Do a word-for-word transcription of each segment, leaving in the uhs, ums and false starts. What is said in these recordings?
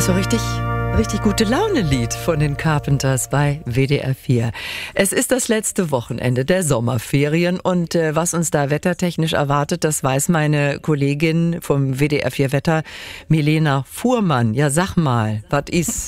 So richtig, richtig gute Laune-Lied von den Carpenters bei W D R vier. Es ist das letzte Wochenende der Sommerferien und äh, was uns da wettertechnisch erwartet, das weiß meine Kollegin vom W D R vier Wetter, Milena Fuhrmann. Ja, sag mal, was ist?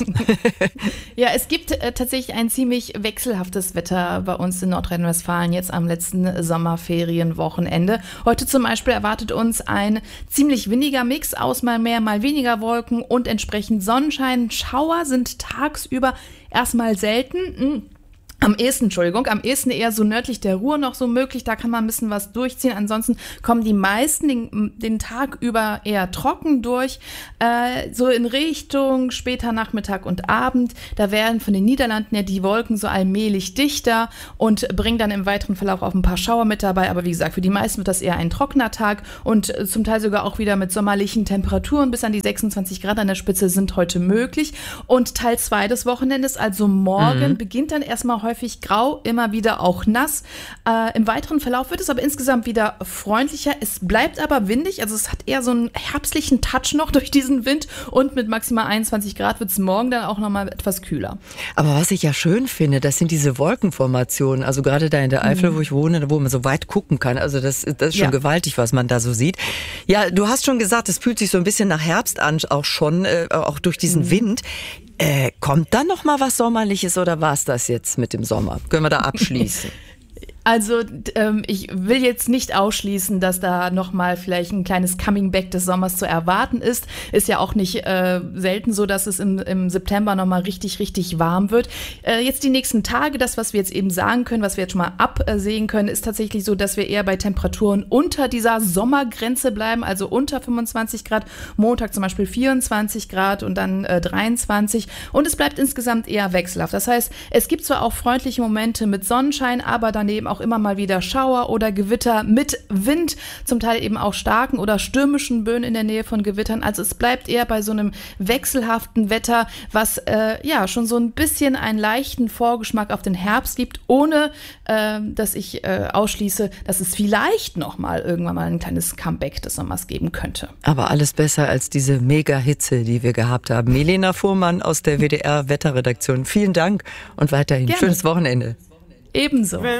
Ja, es gibt äh, tatsächlich ein ziemlich wechselhaftes Wetter bei uns in Nordrhein-Westfalen jetzt am letzten Sommerferienwochenende. Heute zum Beispiel erwartet uns ein ziemlich windiger Mix aus mal mehr, mal weniger Wolken und entsprechend Sonnenschein. Schauer sind tagsüber erstmal selten. Am ehesten, Entschuldigung, am ehesten eher so nördlich der Ruhr noch so möglich, da kann man ein bisschen was durchziehen. Ansonsten kommen die meisten den, den Tag über eher trocken durch, äh, so in Richtung später Nachmittag und Abend. Da werden von den Niederlanden ja die Wolken so allmählich dichter und bringen dann im weiteren Verlauf auch ein paar Schauer mit dabei. Aber wie gesagt, für die meisten wird das eher ein trockener Tag und zum Teil sogar auch wieder mit sommerlichen Temperaturen bis an die sechsundzwanzig Grad an der Spitze sind heute möglich. Und Teil zwei des Wochenendes, also morgen, mhm. beginnt dann erstmal häufig grau, immer wieder auch nass. Äh, im weiteren Verlauf wird es aber insgesamt wieder freundlicher. Es bleibt aber windig, also es hat eher so einen herbstlichen Touch noch durch diesen Wind und mit maximal einundzwanzig Grad wird es morgen dann auch nochmal etwas kühler. Aber was ich ja schön finde, das sind diese Wolkenformationen, also gerade da in der Eifel, mhm. wo ich wohne, wo man so weit gucken kann, also das, das ist schon ja. gewaltig, was man da so sieht. Ja, du hast schon gesagt, es fühlt sich so ein bisschen nach Herbst an, auch schon, äh, auch durch diesen mhm. Wind. Äh, kommt dann noch mal was Sommerliches oder war es das jetzt mit dem Sommer? Können wir da abschließen? Also ähm, ich will jetzt nicht ausschließen, dass da nochmal vielleicht ein kleines Coming-Back des Sommers zu erwarten ist. Ist ja auch nicht äh, selten so, dass es im, im September nochmal richtig, richtig warm wird. Äh, jetzt die nächsten Tage, das, was wir jetzt eben sagen können, was wir jetzt schon mal absehen können, ist tatsächlich so, dass wir eher bei Temperaturen unter dieser Sommergrenze bleiben, also unter fünfundzwanzig Grad. Montag zum Beispiel vierundzwanzig Grad und dann äh, dreiundzwanzig. Und es bleibt insgesamt eher wechselhaft. Das heißt, es gibt zwar auch freundliche Momente mit Sonnenschein, aber daneben auch immer mal wieder Schauer oder Gewitter mit Wind, zum Teil eben auch starken oder stürmischen Böen in der Nähe von Gewittern. Also es bleibt eher bei so einem wechselhaften Wetter, was äh, ja schon so ein bisschen einen leichten Vorgeschmack auf den Herbst gibt, ohne äh, dass ich äh, ausschließe, dass es vielleicht noch mal irgendwann mal ein kleines Comeback des Sommers geben könnte. Aber alles besser als diese Mega-Hitze, die wir gehabt haben. Milena Fuhrmann aus der W D R-Wetterredaktion. Vielen Dank und weiterhin Gerne. Schönes Wochenende. Ebenso.